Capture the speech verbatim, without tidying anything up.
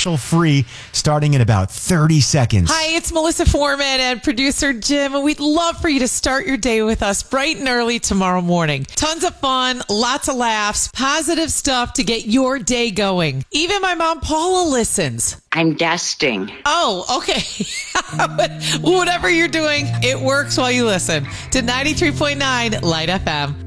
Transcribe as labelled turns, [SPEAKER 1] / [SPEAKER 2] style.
[SPEAKER 1] commercial free, starting in about thirty seconds.
[SPEAKER 2] Hi, it's Melissa Foreman and producer Jim, and we'd love for you to start your day with us bright and early tomorrow morning. Tons of fun, lots of laughs, positive stuff to get your day going. Even my mom Paula listens.
[SPEAKER 3] I'm dusting.
[SPEAKER 2] Oh, okay. Whatever you're doing, it works while you listen to ninety-three point nine Light F M.